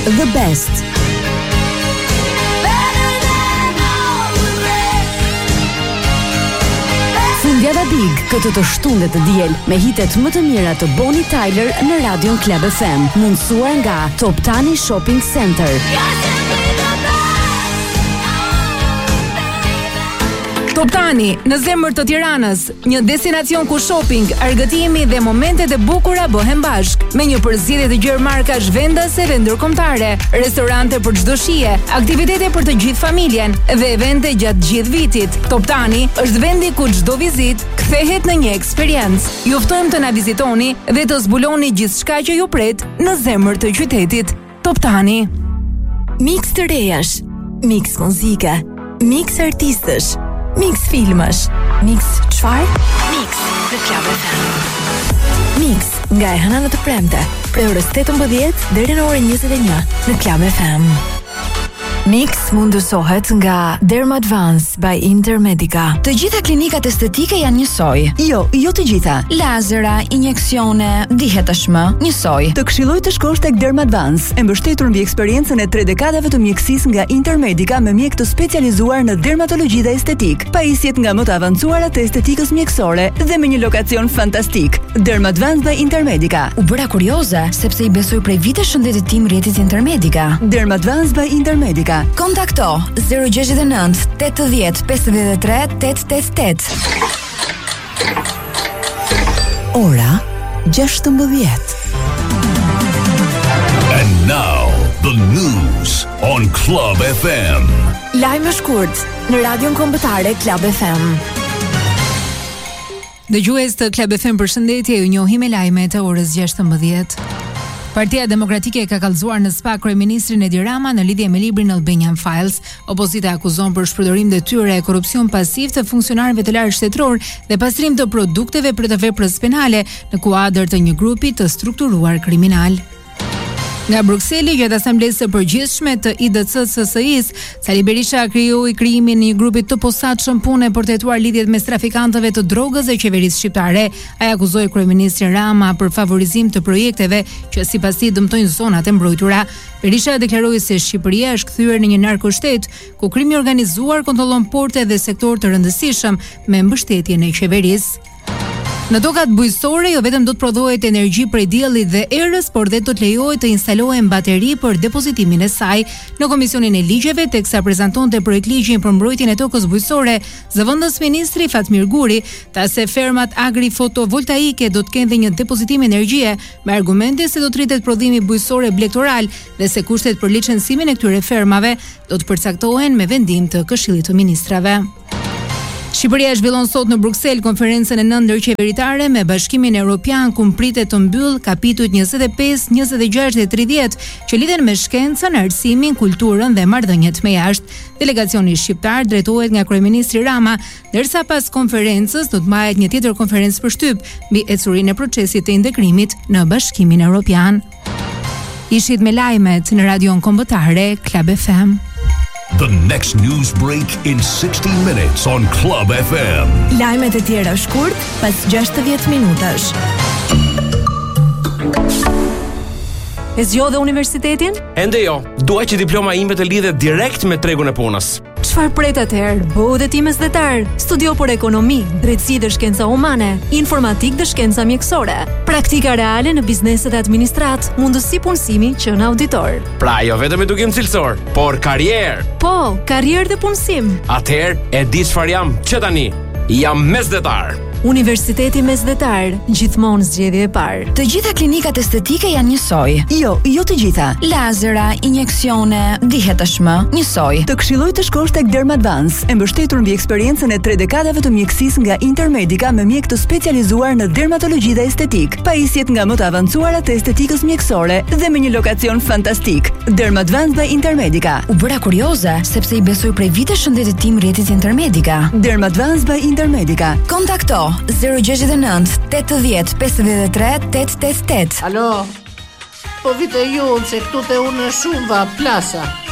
The Best. Fundjava Big këtë të shtundet të diel me hitet më të mira të Bonnie Tyler në Radion Club FM, mundësuar nga Top Tani Shopping Center. Top Tani, në zemër të Tiranës, një destinacion ku shopping, argëtimi dhe momentet e bukura bëhen bashk, me një përzierje të gjerë markash vendase dhe ndërkombëtare, restorante për çdo shije, aktivitete për të gjithë familjen dhe evente gjatë gjithë vitit. Top Tani është vendi ku çdo vizitë kthehet në një eksperiencë. Ju ftojmë të na vizitoni dhe të zbuloni gjithçka që ju pret në zemër të qytetit. Top Tani. Mix të rejash, mix muzike, mix artistësh, mix filmësh, mix çfarë? Mix në Club FM. Mix nga e hëna në të premte, prej orës 18 deri në orën 21 në Club FM. Mix mundësohet nga Dermadvance by Intermedica. Të gjitha klinikat estetike janë njësoj. Jo të gjitha. Lazera, injeksione, dihet tashmë, njësoj. Të këshilloj të shkosh tek Dermadvance, e mbështetur mbi eksperiencën e 3 dekadave të mjekësisë nga Intermedica me mjek të specializuar në dermatologji dhe estetik. Pajisjet nga më të avancuarat të estetikës mjekësore dhe me një lokacion fantastik. Dermadvance by Intermedica. U bëra kurioze sepse i besoj prej vitesh shëndetit tim rrjetit Intermedica. Dermadvance by Intermedica. Kontakto 069 80 53 888. Ora 16. And now the news on Club FM. Lajme shkurt në Radion Kombëtare Club FM. Dëgjues të Club FM, përshëndetje, ju njohim me lajmet e orës 16. Partia Demokratike ka kallëzuar në SPA kryeministrin Edi Rama në lidhje me librin Albanian Files. Opozita akuzon për shpërdorim detyre e korrupsion pasiv të funksionarëve të lartë shtetëror dhe pastrim të produkteve për të veprës penale në kuadër të një grupi të strukturuar kriminal. Nga Brukseli, gjatë Asamblesë së Përgjithshme të IDC-SSI-s, Sali Berisha krijoi krijimin e një grupi të posaçëm pune për të hetuar lidhjet mes trafikantëve të drogës dhe qeverisë shqiptare. Ai akuzoi kryeministrin Rama për favorizim të projekteve që sipas tij dëmtojnë zonat e mbrojtura. Berisha deklaroi se Shqipëria është kthyer në një narkoshtet ku krimi i organizuar kontrollon porte dhe sektor të rëndësishëm me mbështetjen e qeverisë. Në tokat bujqësore jo vetëm do të prodhohet energji prej diellit dhe erës, por dhe do të lejohet të instalohen bateri për depozitimin e saj. Në Komisionin e Ligjeve, teksa prezantonte projektligjin për mbrojtjen e tokës bujqësore, zëvendës ministri Fatmir Guri tha se fermat agri-fotovoltaike do të kenë dhe një depozitim energjie, me argumente se do të rritet prodhimi bujqësor elektoral dhe se kushtet për licencimin e këtyre fermave do të përcaktohen me vendim të Këshillit të Ministrave. Shqipëria zhvillon sot në Bruksel konferencën e 9 ndërqeveritare me Bashkimin Evropian ku pritet të mbyll kapitujt 25, 26 dhe 30 që lidhen me shkencën, arsimin, kulturën dhe marrëdhëniet me jashtë. Delegacioni shqiptar drejtohet nga kryeministri Rama, ndërsa pas konferencës do të mahet një tjetër konferencë për shtyp mbi ecurinë e procesit të integrimit në Bashkimin Evropian. Ishit me lajmet në Radion Kombëtare Club FM. The next news break in 60 minutes on Club FM. Lajmet e tjera shkurt pas 60 minutash. E zgjodhe universitetin? Ende jo, dua që diploma ime të lidhet direkt me tregun e punës. Çfarë pret atëherë? Bëu dhe ti mesdhetar. Studio për ekonomi, drejtësi dhe shkenca humane, informatik dhe shkenca mjekësore, praktika reale në bizneset e administrat, mundësi punësimi që në auditor. Pra jo vetëm edukim cilësor, por karrierë. Po, karrierë dhe punësim. Atëherë e di çfarë jam, që tani jam mesdhetar. Universiteti Mesdhetar, gjithmonë zgjedhje e parë. Të gjitha klinikat estetike janë njësoj. Jo të gjitha. Lazera, injeksione, dihet tashmë, njësoj. Të këshilloj të shkosh tek Dermadvance, e mbështetur mbi eksperiencën e 3 dekadave të mjekësisë nga Intermedica me mjek të specializuar në dermatologji dhe estetik. Pajisjet nga më të avancuarat të estetikës mjekësore dhe me një lokacion fantastik. Dermadvance by Intermedica. U bëra kurioze sepse i besoj prej vitesh shëndetit tim rrjetit Intermedica. Dermadvance by Intermedica. Kontakto 069 80 53 888. Alo, po vite ju se këtu te unë shumë va plasa.